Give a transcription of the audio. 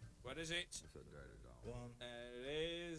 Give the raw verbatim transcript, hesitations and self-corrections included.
What is it? I said there to go. One. And it